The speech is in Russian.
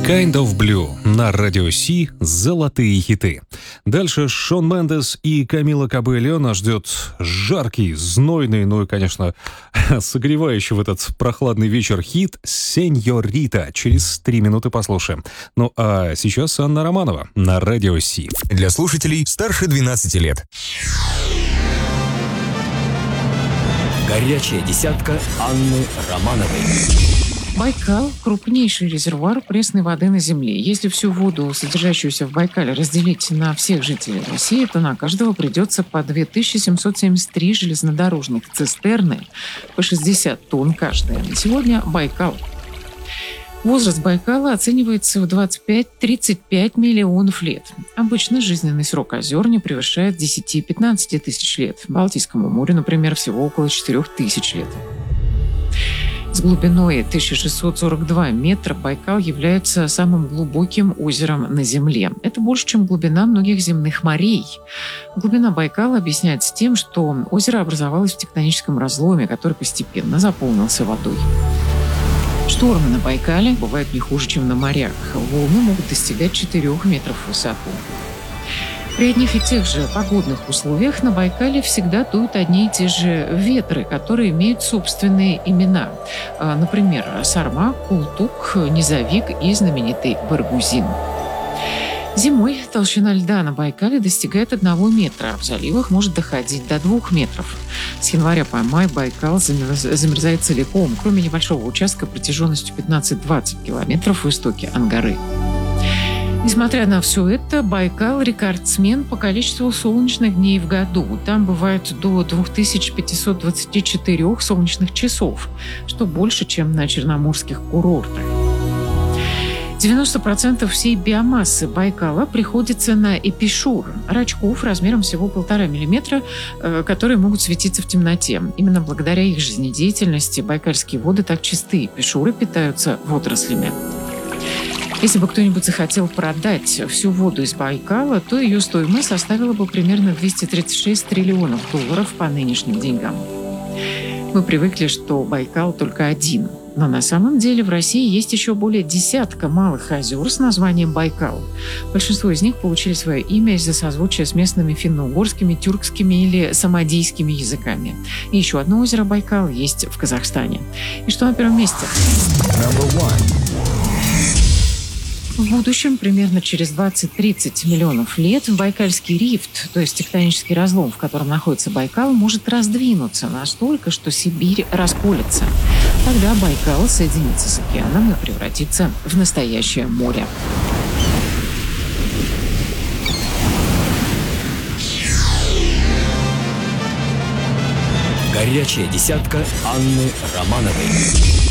Kind of Blue на Радио Си. Золотые хиты. Дальше Шон Мендес и Камила Кабельо нас ждет жаркий, знойный, ну и, конечно, согревающий в этот прохладный вечер хит «Сеньорита». Через 3 минуты послушаем. Ну а сейчас Анна Романова на Радио Си. Для слушателей старше 12 лет. Горячая десятка Анны Романовой. Байкал – крупнейший резервуар пресной воды на Земле. Если всю воду, содержащуюся в Байкале, разделить на всех жителей России, то на каждого придется по 2773 железнодорожных цистерны, по 60 тонн каждая. На сегодня Байкал. Возраст Байкала оценивается в 25-35 миллионов лет. Обычно жизненный срок озер не превышает 10-15 тысяч лет. Балтийскому морю, например, всего около 4000 лет. С глубиной 1642 метра Байкал является самым глубоким озером на Земле. Это больше, чем глубина многих земных морей. Глубина Байкала объясняется тем, что озеро образовалось в тектоническом разломе, который постепенно заполнился водой. Штормы на Байкале бывают не хуже, чем на морях. Волны могут достигать 4 метров в высоту. При одних и тех же погодных условиях на Байкале всегда дуют одни и те же ветры, которые имеют собственные имена. Например, Сарма, Култук, Низовик и знаменитый Баргузин. Зимой толщина льда на Байкале достигает 1 метра, а в заливах может доходить до 2 метров. С января по май Байкал замерзает целиком, кроме небольшого участка протяженностью 15-20 километров в истоке Ангары. Несмотря на все это, Байкал – рекордсмен по количеству солнечных дней в году. Там бывает до 2524 солнечных часов, что больше, чем на черноморских курортах. 90% всей биомассы Байкала приходится на эпишур – рачков размером всего 1,5 мм, которые могут светиться в темноте. Именно благодаря их жизнедеятельности байкальские воды так чисты. Эпишуры питаются водорослями. Если бы кто-нибудь захотел продать всю воду из Байкала, то ее стоимость составила бы примерно 236 триллионов долларов по нынешним деньгам. Мы привыкли, что Байкал только один. Но на самом деле в России есть еще более десятка малых озер с названием Байкал. Большинство из них получили свое имя из-за созвучия с местными финно-угорскими, тюркскими или самодийскими языками. И еще одно озеро Байкал есть в Казахстане. И что на первом месте? В будущем, примерно через 20-30 миллионов лет, Байкальский рифт, то есть тектонический разлом, в котором находится Байкал, может раздвинуться настолько, что Сибирь расколется. Тогда Байкал соединится с океаном и превратится в настоящее море. Горячая десятка Анны Романовой.